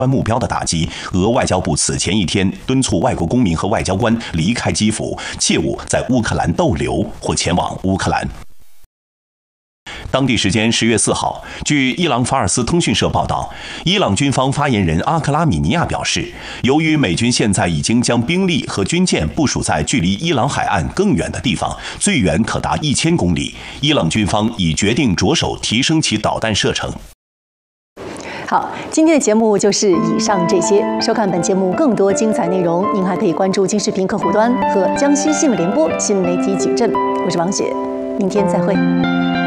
目标的打击，俄外交部此前一天敦促外国公民和外交官离开基辅，切勿在乌克兰逗留或前往乌克兰。当地时间10月4号，据伊朗法尔斯通讯社报道，伊朗军方发言人阿克拉米尼亚表示，由于美军现在已经将兵力和军舰部署在距离伊朗海岸更远的地方，最远可达1000公里，伊朗军方已决定着手提升其导弹射程。 好，今天的节目就是以上这些。收看本节目更多精彩内容，您还可以关注金视频客户端和江西新闻联播新媒体矩阵。我是王雪，明天再会。